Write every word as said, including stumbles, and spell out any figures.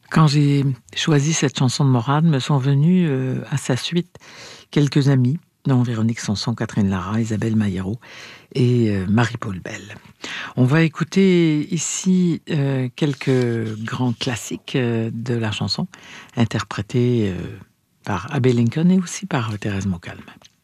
Quand j'ai choisi cette chanson de Morane, me sont venus euh, à sa suite quelques amis, dont Véronique Sanson, Catherine Lara, Isabelle Maillero et euh, Marie-Paul Bell. On va écouter ici euh, quelques grands classiques euh, de la chanson, interprétés euh, par Abbey Lincoln et aussi par euh, Thérèse Moccalme.